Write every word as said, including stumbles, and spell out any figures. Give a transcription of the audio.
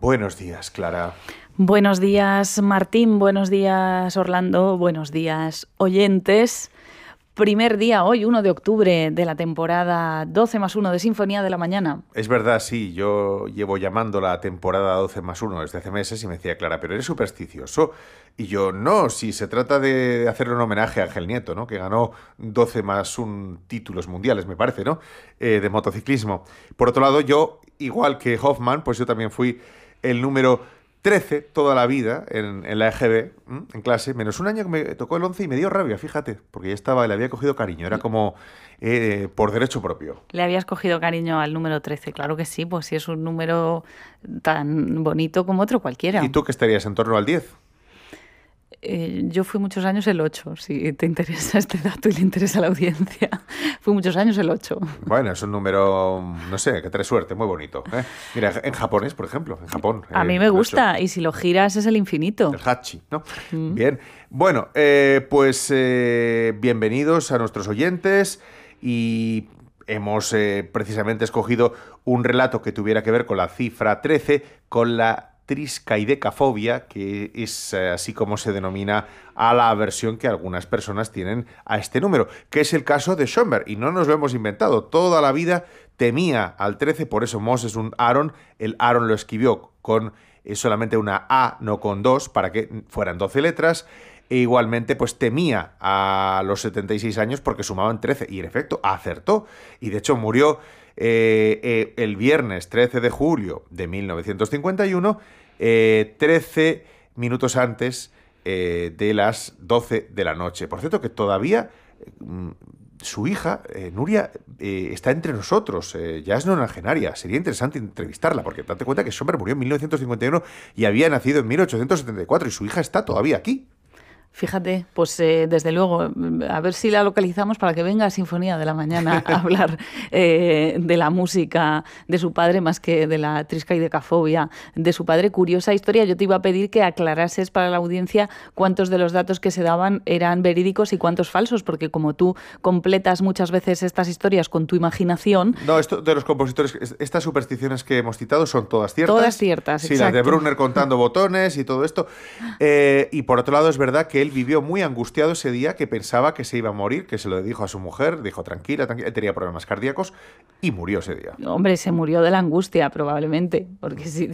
Buenos días, Clara. Buenos días, Martín. Buenos días, Orlando. Buenos días, oyentes. Primer día hoy, uno de octubre de la temporada doce más uno de Sinfonía de la Mañana. Es verdad, sí, yo llevo llamando la temporada doce más uno desde hace meses y me decía Clara, pero eres supersticioso. Y yo, no, si se trata de hacerle un homenaje a Ángel Nieto, ¿no? Que ganó doce más uno títulos mundiales, me parece, ¿no? Eh, de motociclismo. Por otro lado, yo, igual que Hoffman, pues yo también fui el número trece toda la vida en, en la E G B, ¿m? En clase, menos un año que me tocó el once y me dio rabia, fíjate, porque ya estaba, le había cogido cariño, era como eh, por derecho propio. Le habías cogido cariño al número trece, claro que sí, pues sí es un número tan bonito como otro cualquiera. ¿Y tú qué estarías en torno al diez? Eh, yo fui muchos años el ocho, si te interesa este dato y le interesa a la audiencia. Fui muchos años el ocho. Bueno, es un número, no sé, que trae suerte, muy bonito, ¿eh? Mira, en japonés, por ejemplo, en Japón. A eh, mí me gusta, y si lo giras es el infinito. El hachi, ¿no? Mm. Bien. Bueno, eh, pues eh, bienvenidos a nuestros oyentes y hemos eh, precisamente escogido un relato que tuviera que ver con la cifra trece, con la triskaidekafobia, que es eh, así como se denomina a la aversión que algunas personas tienen a este número, que es el caso de Schoenberg, y no nos lo hemos inventado. Toda la vida temía al trece, por eso Mos es un Aaron, el Aaron lo escribió con eh, solamente una A, no con dos, para que fueran doce letras, e igualmente pues temía a los setenta y seis años porque sumaban trece, y en efecto acertó, y de hecho murió Eh, eh, el viernes trece de julio de mil novecientos cincuenta y uno, eh, trece minutos antes eh, de las doce de la noche. Por cierto, que todavía eh, su hija, eh, Nuria, eh, está entre nosotros, eh, ya es nonagenaria. Sería interesante entrevistarla, porque date cuenta que Schoenberg murió en mil novecientos cincuenta y uno y había nacido en mil ochocientos setenta y cuatro, y su hija está todavía aquí. Fíjate, pues eh, desde luego, a ver si la localizamos para que venga a Sinfonía de la Mañana a hablar eh, de la música de su padre más que de la triskaidekafobia de su padre. Curiosa historia. Yo te iba a pedir que aclarases para la audiencia cuántos de los datos que se daban eran verídicos y cuántos falsos, porque como tú completas muchas veces estas historias con tu imaginación... No, esto de los compositores, estas supersticiones que hemos citado son todas ciertas. Todas ciertas, sí, exacto. Las de Brunner contando botones y todo esto. Eh, y por otro lado, es verdad que él vivió muy angustiado ese día, que pensaba que se iba a morir, que se lo dijo a su mujer, dijo tranquila, tranquila, tenía problemas cardíacos y murió ese día. Hombre, se murió de la angustia probablemente, porque si,